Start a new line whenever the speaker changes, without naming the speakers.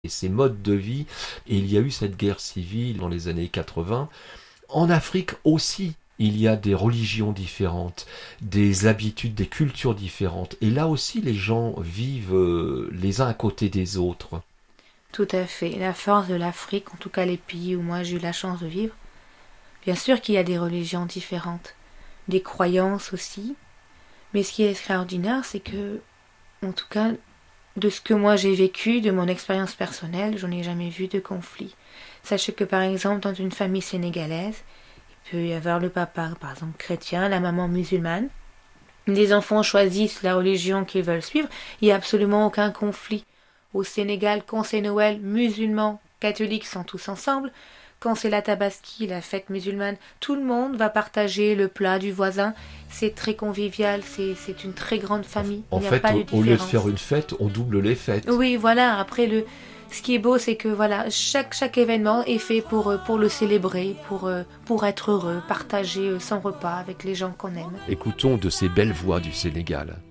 et ses modes de vie. Et il y a eu cette guerre civile dans les années 80. En Afrique aussi, il y a des religions différentes, des habitudes, des cultures différentes. Et là aussi, les gens vivent les uns à côté des autres.
Tout à fait. La force de l'Afrique, en tout cas les pays où moi j'ai eu la chance de vivre, bien sûr qu'il y a des religions différentes, des croyances aussi. Mais ce qui est extraordinaire, c'est que, en tout cas, de ce que moi j'ai vécu, de mon expérience personnelle, j'en ai jamais vu de conflit. Sachez que par exemple, dans une famille sénégalaise, il peut y avoir le papa, par exemple, chrétien, la maman musulmane. Les enfants choisissent la religion qu'ils veulent suivre, il n'y a absolument aucun conflit. Au Sénégal, quand c'est Noël, musulmans, catholiques sont tous ensemble. Quand c'est la Tabaski, la fête musulmane, tout le monde va partager le plat du voisin. C'est très convivial, c'est une très grande famille.
En
Il n'y a
fait,
pas de
au lieu de
différence.
faire une fête, on double les fêtes.
Oui, voilà. Après, ce qui est beau, c'est que voilà, chaque événement est fait pour le célébrer, pour être heureux, partager son repas avec les gens qu'on aime.
Écoutons de ces belles voix du Sénégal.